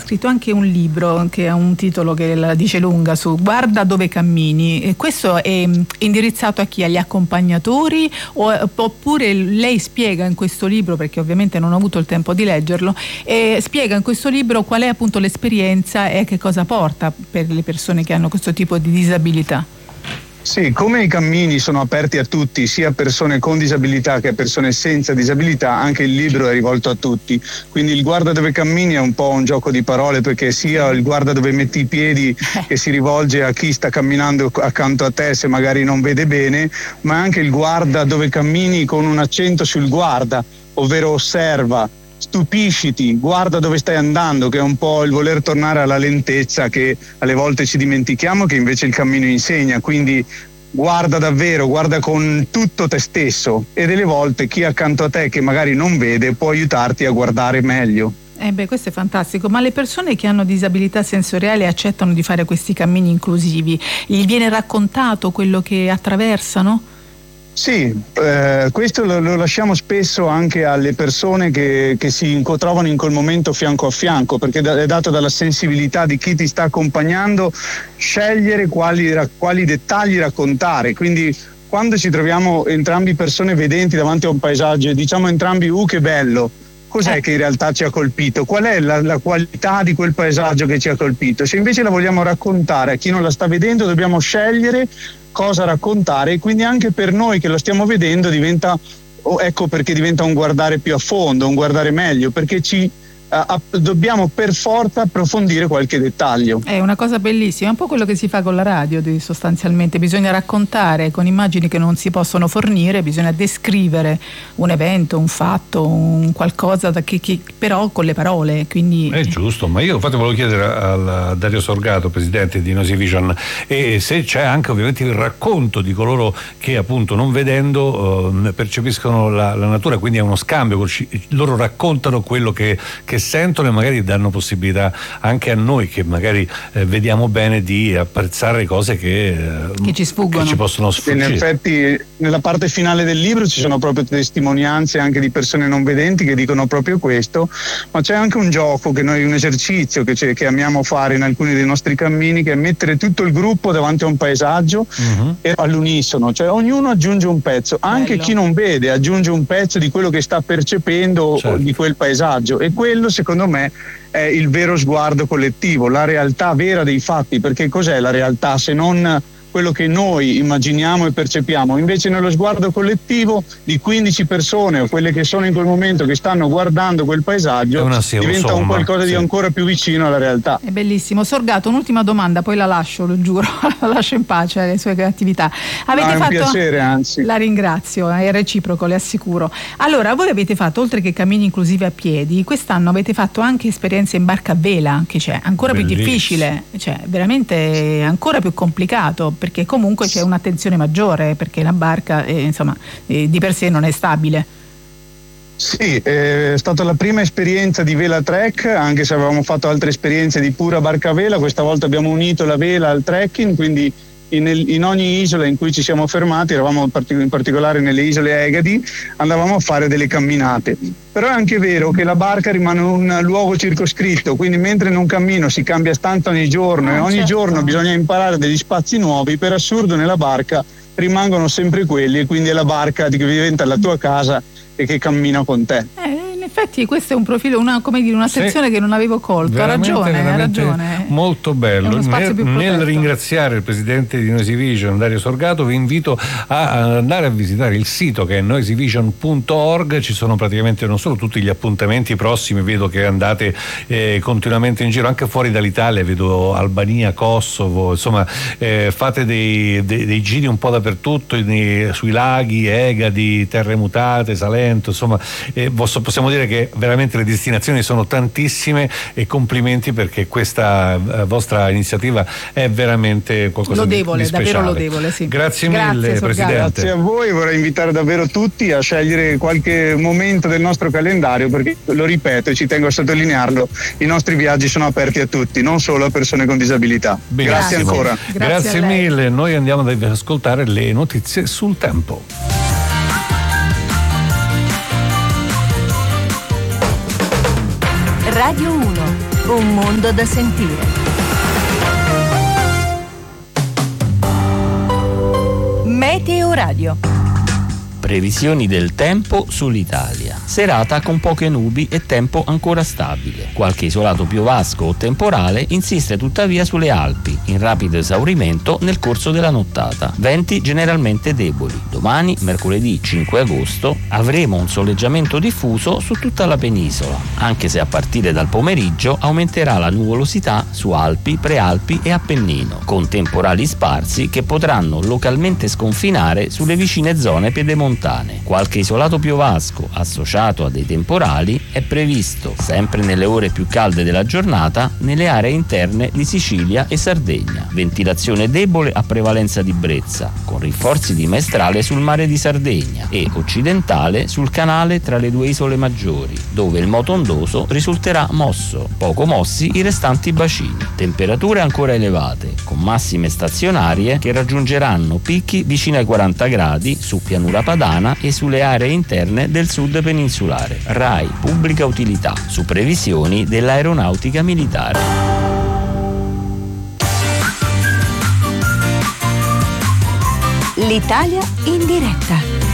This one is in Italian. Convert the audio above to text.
scritto anche un libro che ha un titolo che la dice lunga, su Guarda dove cammini, e questo è indirizzato a chi? Agli accompagnatori oppure lei spiega in questo libro, perché ovviamente non ho avuto il tempo di leggerlo, spiega in questo libro qual è appunto l'esperienza e che cosa porta per le persone che hanno questo tipo di disabilità. Sì, come i cammini sono aperti a tutti, sia persone con disabilità che persone senza disabilità, anche il libro è rivolto a tutti. Quindi il guarda dove cammini è un po' un gioco di parole, perché sia il guarda dove metti i piedi, che si rivolge a chi sta camminando accanto a te se magari non vede bene, ma anche il guarda dove cammini con un accento sul guarda, ovvero osserva, stupisciti, guarda dove stai andando, che è un po' il voler tornare alla lentezza che alle volte ci dimentichiamo, che invece il cammino insegna. Quindi guarda davvero, guarda con tutto te stesso, e delle volte chi è accanto a te che magari non vede può aiutarti a guardare meglio. Questo è fantastico. Ma le persone che hanno disabilità sensoriali accettano di fare questi cammini inclusivi? Gli viene raccontato quello che attraversano? Sì, questo lo lasciamo spesso anche alle persone che si trovano in quel momento fianco a fianco, perché è dato dalla sensibilità di chi ti sta accompagnando scegliere quali dettagli raccontare. Quindi quando ci troviamo entrambi persone vedenti davanti a un paesaggio e diciamo entrambi che bello, cos'è che in realtà ci ha colpito? Qual è la qualità di quel paesaggio che ci ha colpito? Se invece la vogliamo raccontare a chi non la sta vedendo, dobbiamo scegliere cosa raccontare, e quindi anche per noi che lo stiamo vedendo diventa, ecco perché diventa un guardare più a fondo, un guardare meglio, perché dobbiamo per forza approfondire qualche dettaglio. È una cosa bellissima, è un po' quello che si fa con la radio, sostanzialmente bisogna raccontare con immagini che non si possono fornire, bisogna descrivere un evento, un fatto, un qualcosa che però con le parole, quindi è giusto. Ma io infatti volevo chiedere a Dario Sorgato, presidente di Noisy Vision, se c'è anche ovviamente il racconto di coloro che appunto non vedendo percepiscono la natura, quindi è uno scambio, loro raccontano quello che sentono e magari danno possibilità anche a noi che magari vediamo bene di apprezzare cose che ci sfuggono, che ci possono sfuggire. In effetti nella parte finale del libro ci sono proprio testimonianze anche di persone non vedenti che dicono proprio questo, ma c'è anche un gioco un esercizio che amiamo fare in alcuni dei nostri cammini, che è mettere tutto il gruppo davanti a un paesaggio e all'unisono, cioè ognuno aggiunge un pezzo, anche chi non vede aggiunge un pezzo di quello che sta percependo di quel paesaggio, e quello secondo me è il vero sguardo collettivo, la realtà vera dei fatti, perché cos'è la realtà se non quello che noi immaginiamo e percepiamo? Invece nello sguardo collettivo di 15 persone o quelle che sono in quel momento che stanno guardando quel paesaggio diventa un qualcosa di ancora più vicino alla realtà. È bellissimo. Sorgato, un'ultima domanda, poi la lascio, lo giuro, la lascio in pace alle sue attività. Avete fatto... un piacere, anzi. La ringrazio, è reciproco, le assicuro. Allora, voi avete fatto, oltre che cammini inclusivi a piedi, quest'anno avete fatto anche esperienze in barca a vela, che c'è ancora più difficile, cioè veramente ancora più complicato, perché comunque c'è un'attenzione maggiore, perché la barca di per sé non è stabile. Sì, è stata la prima esperienza di vela trek, anche se avevamo fatto altre esperienze di pura barca a vela. Questa volta abbiamo unito la vela al trekking, quindi in ogni isola in cui ci siamo fermati, eravamo in particolare nelle isole Egadi, andavamo a fare delle camminate. Però è anche vero che la barca rimane un luogo circoscritto, quindi mentre in un cammino si cambia stanza ogni giorno e ogni giorno bisogna imparare degli spazi nuovi, per assurdo nella barca rimangono sempre quelli, e quindi è la barca che diventa la tua casa e che cammina con te. In effetti questo è un profilo, una sezione che non avevo colto. Ha ragione. Molto bello. Nel ringraziare il presidente di Noisy Vision, Dario Sorgato, vi invito a andare a visitare il sito che è noisyvision.org. Ci sono praticamente non solo tutti gli appuntamenti prossimi, vedo che andate continuamente in giro anche fuori dall'Italia, vedo Albania, Kosovo, insomma fate dei giri un po' dappertutto, sui laghi, Egadi, Terre Mutate, Salento, insomma possiamo dire che veramente le destinazioni sono tantissime, e complimenti perché questa vostra iniziativa è veramente qualcosa lodevole, di speciale. davvero lodevole, sì. Grazie mille, Presidente. Grazie a voi, vorrei invitare davvero tutti a scegliere qualche momento del nostro calendario, perché lo ripeto e ci tengo a sottolinearlo, i nostri viaggi sono aperti a tutti, non solo a persone con disabilità. Benissimo. Grazie ancora. Grazie mille, noi andiamo ad ascoltare le notizie sul tempo. Radio 1 Un mondo da sentire. Meteo Radio. Previsioni del tempo sull'Italia. Serata con poche nubi e tempo ancora stabile. Qualche isolato piovasco o temporale insiste tuttavia sulle Alpi, in rapido esaurimento nel corso della nottata. Venti generalmente deboli. Domani, mercoledì 5 agosto, avremo un soleggiamento diffuso su tutta la penisola, anche se a partire dal pomeriggio aumenterà la nuvolosità su Alpi, Prealpi e Appennino, con temporali sparsi che potranno localmente sconfinare sulle vicine zone piedemontane. Qualche isolato piovasco associato a dei temporali è previsto, sempre nelle ore più calde della giornata, nelle aree interne di Sicilia e Sardegna. Ventilazione debole a prevalenza di brezza, con rinforzi di maestrale sul mare di Sardegna e occidentale sul canale tra le due isole maggiori, dove il moto ondoso risulterà mosso. Poco mossi i restanti bacini. Temperature ancora elevate, con massime stazionarie che raggiungeranno picchi vicini ai 40 gradi su pianura padana e sulle aree interne del sud peninsulare. RAI Pubblica Utilità, su previsioni dell'Aeronautica Militare. L'Italia in diretta.